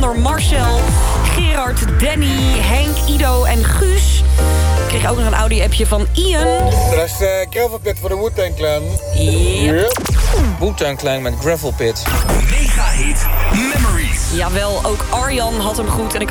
Sander, Marcel, Gerard, Danny, Henk, Ido en Guus. Ik kreeg ook nog een audio-appje van Ian. Dat is de Gravelpit voor de Wu-Tang Clan. Yep. Wu-Tang Clan met Gravelpit. Mega hit Memories. Jawel, ook Arjan had hem goed. En ik